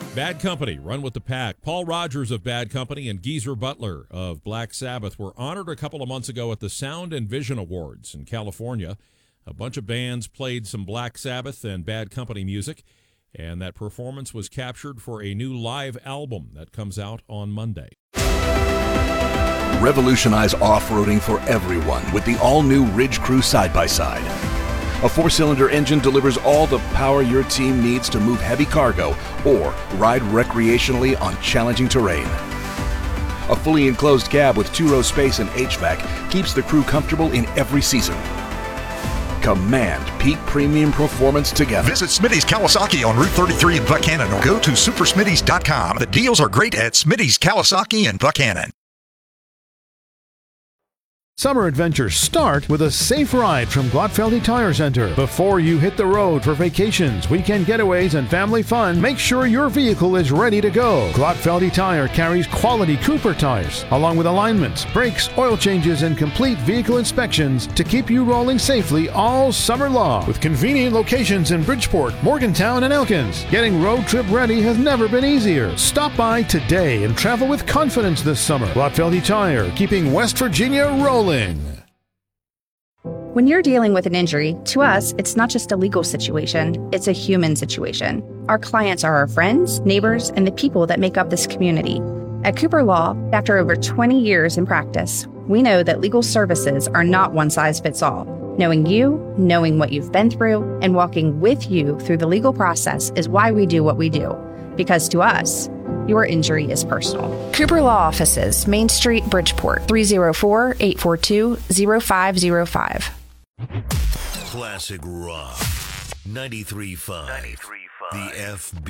Bad Company, Run with the Pack. Paul Rogers of Bad Company and Geezer Butler of Black Sabbath were honored a couple of months ago at the Sound and Vision Awards in California. A bunch of bands played some Black Sabbath and Bad Company music, and that performance was captured for a new live album that comes out on Monday. Revolutionize off-roading for everyone with the all-new Ridge Crew side-by-side. A 4-cylinder engine delivers all the power your team needs to move heavy cargo or ride recreationally on challenging terrain. A fully enclosed cab with 2-row space and HVAC keeps the crew comfortable in every season. Command peak premium performance together. Visit Smitty's Kawasaki on Route 33 in Buchanan or go to supersmitty's.com. The deals are great at Smitty's Kawasaki in Buchanan. Summer adventures start with a safe ride from Glotfeldy Tire Center. Before you hit the road for vacations, weekend getaways, and family fun, make sure your vehicle is ready to go. Glotfeldy Tire carries quality Cooper tires, along with alignments, brakes, oil changes, and complete vehicle inspections to keep you rolling safely all summer long. With convenient locations in Bridgeport, Morgantown, and Elkins, getting road trip ready has never been easier. Stop by today and travel with confidence this summer. Glotfeldy Tire, keeping West Virginia rolling. When you're dealing with an injury, to us, it's not just a legal situation, it's a human situation. Our clients are our friends, neighbors, and the people that make up this community. At Cooper Law, after over 20 years in practice, we know that legal services are not one size fits all. Knowing you, knowing what you've been through, and walking with you through the legal process is why we do what we do. Because to us, your injury is personal. Cooper Law Offices, Main Street, Bridgeport, 304-842-0505. Classic Rock, 93.5, the FB.